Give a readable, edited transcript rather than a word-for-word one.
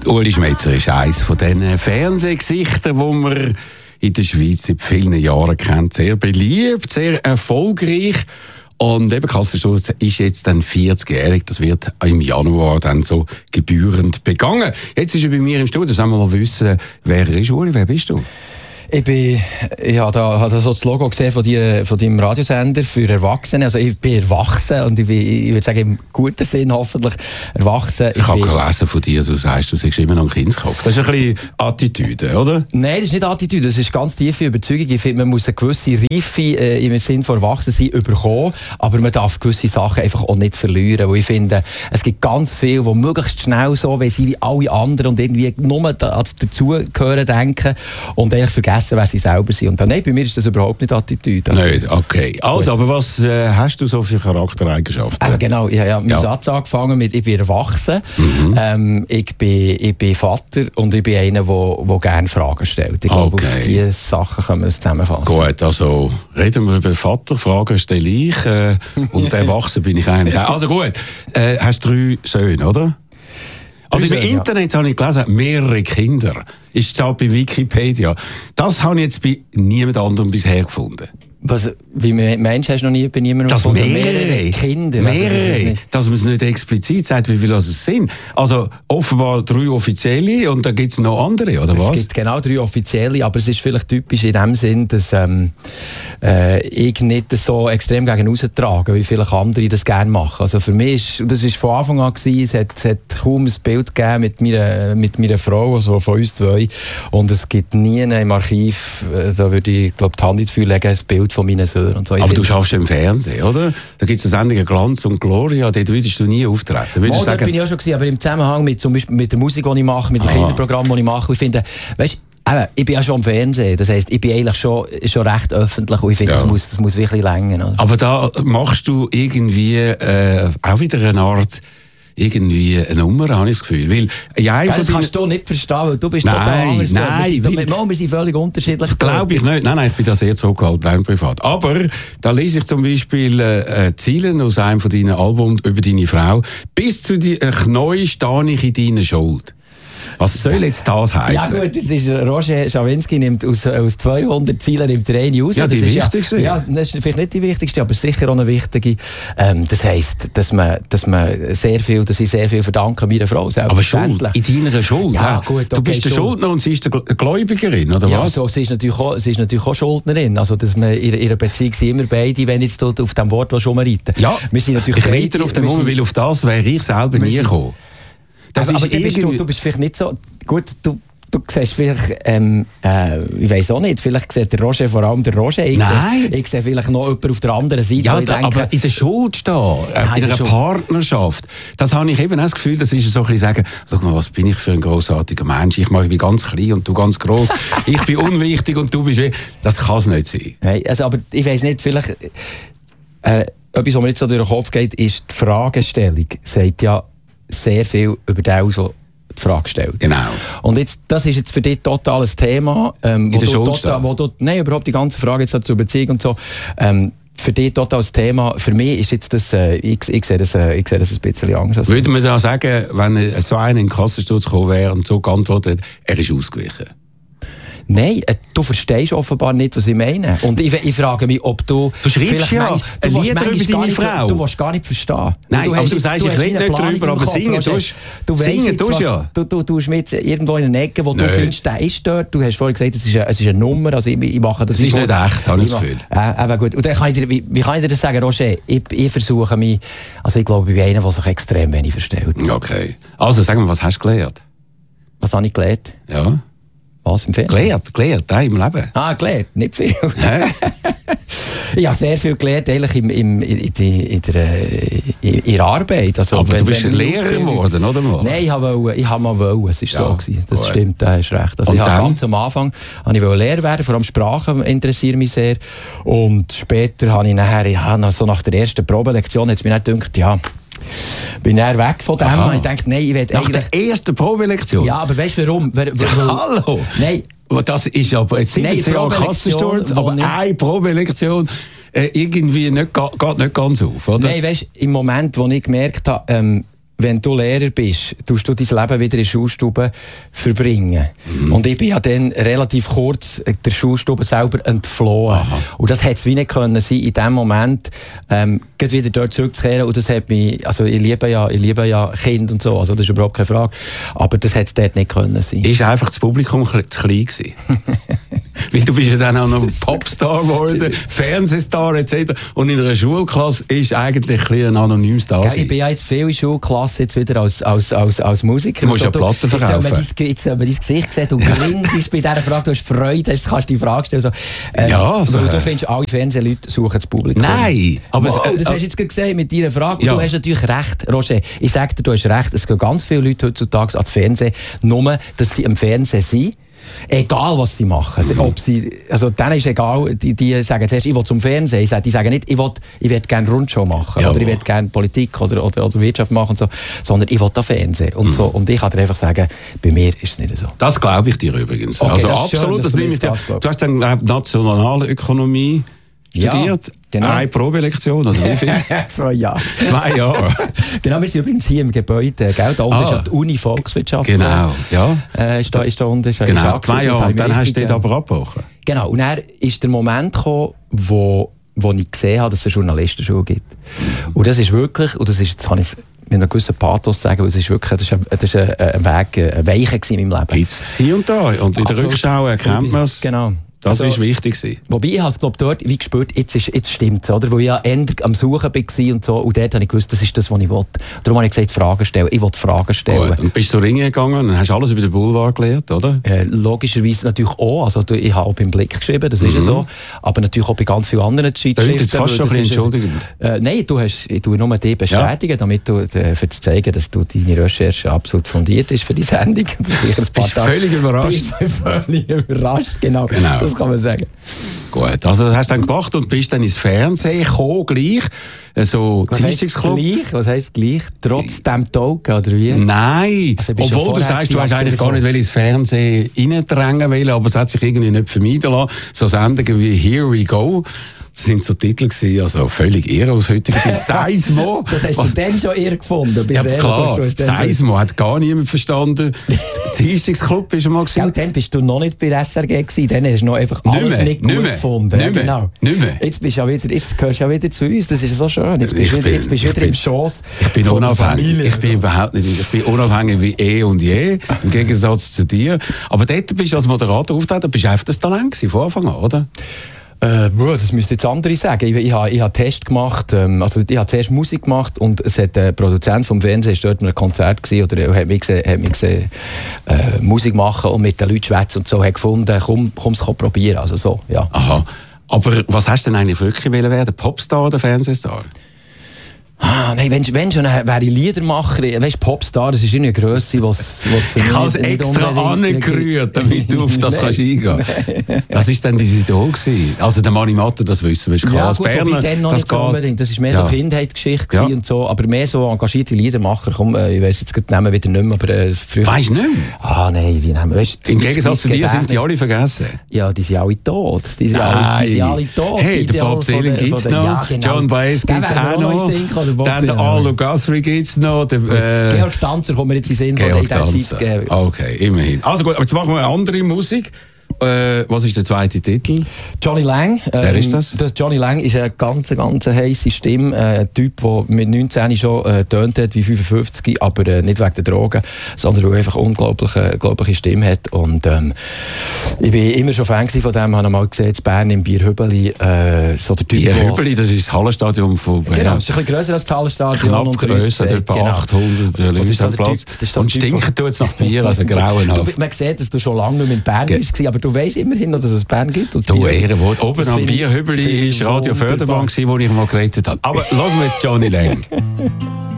Uli Schmetzer ist eines von diesen Fernsehgesichtern, die man in der Schweiz seit vielen Jahren kennt. Sehr beliebt, sehr erfolgreich. Und eben Kassensturz ist jetzt dann 40-jährig. Das wird im Januar dann so gebührend begangen. Jetzt ist er bei mir im Studio. Jetzt wollen wir mal wissen, wer er ist. Uli, wer bist du? Ich habe so das Logo gesehen von deinem Radiosender für Erwachsene. Also ich bin erwachsen und ich würde sagen, im guten Sinn hoffentlich erwachsen. Ich habe gelesen von dir, du sagst, du sagst immer noch ein Kindskopf. Das ist ein bisschen Attitüde, oder? Nein, das ist nicht Attitüde, das ist ganz tiefe Überzeugung. Ich finde, man muss eine gewisse Reife im Sinn von Erwachsensein bekommen, aber man darf gewisse Sachen einfach auch nicht verlieren. Weil ich finde, es gibt ganz viele, die möglichst schnell so wie sie wie alle anderen und irgendwie nur dazugehören denken und eigentlich vergessen, wer sie selber sind. Und dann, nein, bei mir ist das überhaupt nicht Attitüde. Also, nicht, okay. Also, aber was hast du so für Charaktereigenschaften? Genau, ich habe meinen Satz angefangen mit «Ich bin erwachsen», ich bin Vater und ich bin einer, der gerne Fragen stellt. Ich glaube, auf diese Sachen können wir es zusammenfassen. Gut, also reden wir über Vater, Fragen stelle ich und erwachsen bin ich eigentlich auch. Also gut, hast 3 Söhne, oder? Also im Internet habe ich gelesen, mehrere Kinder. Ist das bei Wikipedia. Das habe ich jetzt bei niemand anderem bisher gefunden. Wie meinst du, hast du noch nie bei niemandem gefunden? Mehrere Kinder? Mehrere. Dass man es nicht explizit sagt, wie viele es sind. Also offenbar 3 Offizielle und dann gibt es noch andere, oder was? Es gibt genau 3 Offizielle, aber es ist vielleicht typisch in dem Sinn, dass ich nicht so extrem gegen austrage, wie viele andere das gerne machen. Also für mich das ist von Anfang an gewesen, es hat kaum ein Bild gegeben mit meiner Frau, also von uns 2. Und es gibt nie im Archiv, da würde ich glaube die Hand ins Feuer legen, ein Bild von meinen Söhnen. Und so. Aber du schaffst im Fernsehen, oder? Da gibt es eine Sendung «Glanz und Gloria», dort würdest du nie auftreten. Dort bin ich auch schon gewesen, aber im Zusammenhang mit, zum Beispiel mit der Musik, die ich mache, mit dem Kinderprogramm, das ich mache, ich finde, weißt, ich bin ja schon im Fernsehen, das heisst, ich bin eigentlich schon recht öffentlich und ich finde, das muss wirklich länger. Oder? Aber da machst du irgendwie auch wieder eine Art eine Nummer, habe ich das Gefühl. Weil das kannst du nicht verstehen, weil du bist total anders. Wir sind völlig unterschiedlich. Glaube ich nicht. Nein, ich bin da sehr zurückgehalten, privat. Aber da lese ich zum Beispiel Zeilen aus einem von deinen Albums über deine Frau. «Bis zu die Knäu stehe ich in deiner Schuld». Was soll jetzt das heißen? Ja gut, das ist, Roger Schawinski nimmt aus 200 Zielen nimmt er eine raus. Ja, das die ist wichtigste. Ja, das ist vielleicht nicht die wichtigste, aber sicher auch eine wichtige. Das heisst, dass ich sehr viel verdanke meiner Frau. Aber Schuld, in deiner Schuld? Ja, gut, okay, du bist der Schuldner und sie ist die Gläubigerin, oder was? Ja, so, sie ist natürlich auch Schuldnerin. Also, dass wir in ihrer Beziehung sind immer beide, wenn jetzt auf dem Wort rumreiten. Ja, wir sind natürlich ich reite auf dem Moment, weil auf das wäre ich selber nie gekommen. Aber du bist vielleicht nicht so... Gut, du siehst vielleicht... ich weiss auch nicht, vielleicht sieht der Roger vor allem der Roger. Ich sehe vielleicht noch jemanden auf der anderen Seite. Ja, aber in der Schuld stehen, in einer Partnerschaft, das habe ich eben auch das Gefühl, das ist so ein bisschen sagen, schau mal, was bin ich für ein grossartiger Mensch, ich bin ganz klein und du ganz gross, ich bin unwichtig und du bist... Das kann es nicht sein. Nein, also, aber ich weiss nicht, vielleicht... etwas, was mir jetzt so durch den Kopf geht, ist die Fragestellung. Sagt ja sehr viel über den aus, der die Frage stellt. Genau. Und jetzt, das ist jetzt für dich total ein Thema, nein, überhaupt die ganze Frage jetzt zur Beziehung und so, für dich total ein Thema. Für mich ist jetzt das, ich sehe das ein bisschen anders. Würde man da sagen, wenn so einer in den Kassensturz gekommen wäre und so geantwortet, er ist ausgewichen? Nein, du verstehst offenbar nicht, was ich meine. Und ich frage mich, ob du... Du schreibst ja ein Lied über deine Frau. Du willst gar nicht verstehen. Nein, aber du sagst, ich rede nicht drüber, aber singen tust du ja. Du tust mit irgendwo in einer Ecke, wo du findest, der ist dort. Du hast vorhin gesagt, es ist eine Nummer. Also ich mache das ist nicht echt, habe ich das Gefühl. Aber gut. Und dann wie kann ich dir das sagen, Roger? Ich versuche mich... Also ich glaube, ich bin einer, der sich extrem wenig versteht. Okay. Also sag mal, was hast du gelernt? Was habe ich gelernt? Ja. Was im Fernsehen? Gelernt, im Leben. Gelernt, nicht viel. Ich habe sehr viel gelernt, eigentlich in der Arbeit. Also, aber du bist Lehrer geworden, oder? Nein, ich habe mal wollen. Es war so gewesen. Das stimmt, da hast recht. Also, ich habe ganz am Anfang Lehrer werden, vor allem Sprachen interessieren mich sehr. Und später habe ich nachher, so nach der ersten Probelektion, hat es mir nicht gedacht, bin ich weg von dem. Und ich dachte, nein, ich will nach der ersten Probelektion? Ja, aber weißt du warum? Hallo! Nein. Das ist aber jetzt 17 Jahre Kassensturz, aber eine Probelektion irgendwie geht nicht ganz auf, oder? Nein, weißt du, im Moment, wo ich gemerkt habe, wenn du Lehrer bist, tust du dein Leben wieder in der Schulstube verbringen. Und ich bin ja dann relativ kurz der Schulstube selber entflohen. Aha. Und das hätte es wie nicht können sein, in dem Moment geht wieder dort zurückzukehren. Und das hat mich, also ich liebe ja Kinder und so, also das ist überhaupt keine Frage. Aber das hätte es dort nicht können sein. Ist einfach das Publikum zu klein gewesen? Weil du bist ja dann auch noch Popstar geworden, Fernsehstar etc. Und in einer Schulklasse ist eigentlich ein anonymes Dasein. Ich bin ja jetzt viel in Schulklasse jetzt wieder als Musiker. Du musst ja Platten verkaufen. Jetzt haben wir dein Gesicht gesehen, du grinst bei dieser Frage, du hast Freude, kannst du die Frage stellen. So, ja, so. Du findest, alle Fernsehleute suchen das Publikum. Nein! Aber das hast du jetzt gesehen mit deiner Frage. Ja. Und du hast natürlich recht, Roger. Ich sage dir, du hast recht, es gehen ganz viele Leute heutzutage ans Fernsehen, nur, dass sie am Fernsehen sind. Egal, was sie machen. Ob sie, also denen ist egal, die sagen zuerst, ich will zum Fernsehen. Die sagen nicht, ich will gerne Rundschau machen. Ja, oder ich will gerne Politik oder Wirtschaft machen. Und so, sondern ich will da Fernsehen. Und, so. Und ich kann dir einfach sagen, bei mir ist es nicht so. Das glaube ich dir übrigens. Okay, also schön, absolut, das nehme ich dir. Du hast dann Nationalökonomie studiert. Ja, genau. Eine Probelektion, oder wie viel? 2 Jahre. 2 Jahre. Genau, wir sind übrigens hier im Gebäude. Gell? Da unten ist ja die Uni Volkswirtschaft. Genau, ja. Ist da unten. Genau, 2 Jahre. Und dann hast du dort aber abgebrochen. Genau, und dann ist der Moment gekommen, wo ich gesehen habe, dass es eine Journalistenschule gibt. Und das ist wirklich, und das ist, jetzt kann ich mit einem gewissen Pathos sagen, es ist wirklich, das ist ein Weg, ein Weichen in meinem Leben. Gibt es hier und da. Und in der Rückschau erkennt man es. Genau. Das ist wichtig gewesen. Wobei ich habe es, glaube dort wie gespürt, jetzt stimmt es, oder? Wo ich ja endlich am Suchen war und so, und dort habe ich gewusst, das ist das, was ich will. Darum habe ich gesagt, Fragen stellen. Ich will Fragen stellen. Gut. Und bist du Ringen gegangen und hast alles über den Boulevard gelernt, oder? Logischerweise natürlich auch. Also ich habe auch beim Blick geschrieben, das ist ja so. Aber natürlich auch bei ganz vielen anderen Zeitschriften. Das ist fast schon ein bisschen entschuldigend. Nein, ich tue nur die bestätigen, damit du, für zu zeigen, dass du deine Recherche absolut fundiert ist für die Sendung. Bist völlig überrascht. Ich bin völlig überrascht, genau. Das kann man sagen. Gut, also das hast du dann gemacht und bist dann ins Fernsehen gekommen, gleich. So Dienstagsclub. Was heisst gleich? Trotz dem Token, oder wie? Nein, also obwohl du sagst, du hast eigentlich gar nicht ins Fernsehen reindrängen wollen, aber es hat sich irgendwie nicht vermeiden lassen. So Sendungen wie Here We Go. Das sind so Titel gewesen, also völlig irre aus heutiger Zeit. Seismo. Das hast du dann schon irre gefunden. Ja, klar. Seismo hat gar niemand verstanden. Dienstagsclub bist du mal gewesen. Ja, dann bist du noch nicht bei SRG gewesen. Dann hast du noch einfach alles nicht gut gefunden. Nicht mehr. Genau. Nicht mehr. Jetzt gehörst du ja wieder zu uns. Das ist so schön. Jetzt bist du wieder im Schoss. Ich bin unabhängig. Ich bin überhaupt nicht. Ich bin unabhängig wie eh und je. Im Gegensatz zu dir. Aber dort bist du als Moderator auftreten. Bist du einfach das Talent gewesen, von Anfang an, oder? Das müssten jetzt andere sagen. Ich habe einen Test gemacht, also ich habe zuerst Musik gemacht und es hat der Produzent vom Fernsehen dort ein Konzert gesehen oder hat mich gesehen Musik machen und mit den Leuten schwätzen und so, hat gefunden, komm es probieren, also so, ja. Aha. Aber was hast du denn eigentlich wirklich werden? Popstar oder Fernsehstar? Nein, wenn schon, wäre ich Liedermacher. Weißt du, Popstar, das ist eine Grösse, was für mich. Ich habe es extra angerührt, damit du auf das kannst eingehen. Was war denn dein Idol gewesen? Also der Mani Matter, das wissen wir, ist klar. Ja, gut, Berner, dann noch nicht so unbedingt. Das war mehr so Kindheitsgeschichte und so, aber mehr so engagierte Liedermacher. Komm, ich weiss jetzt den Namen wieder nicht mehr, aber früher. Weisst du nicht mehr? Nein, die Namen. Im Gegensatz zu dir sind die alle vergessen. Ja, die sind alle tot. Die sind alle tot. Hey, der Bob Dylan gibt es noch, John Baez gibt es auch noch. Dann der Arlo Guthrie gibt es noch. Georg Tanzer kommt mir jetzt in den Sinn von dieser Zeit. Okay, immerhin. Also gut, aber jetzt machen wir eine andere Musik. Was ist der zweite Titel? Johnny Lang. Wer ist das? Johnny Lang ist eine ganz heisse Stimme. Ein Typ, der mit 19 schon tönt hat wie 55, aber nicht wegen der Drogen, sondern weil er einfach unglaubliche Stimme hat. Und ich bin immer schon Fan von dem. Ich habe mal gesehen, in Bern im Bierhübeli. So der Typ, Bierhübeli, das ist das Hallenstadion von Bern. Genau, es ist ein bisschen grösser als das Hallenstadion. Knapp grösser, etwa 800 Leute am Platz. Und stinken tut es nach Bier, also grauenhaft. Man sieht, dass du schon lange nicht mehr in Bern bist, aber du weißt immerhin noch, dass es Bern gibt. Du Ehrenwort. Oben am Bierhübeli war Radio Förderbank, wo ich mal geredet habe. Aber lassen wir jetzt Johnny Lang.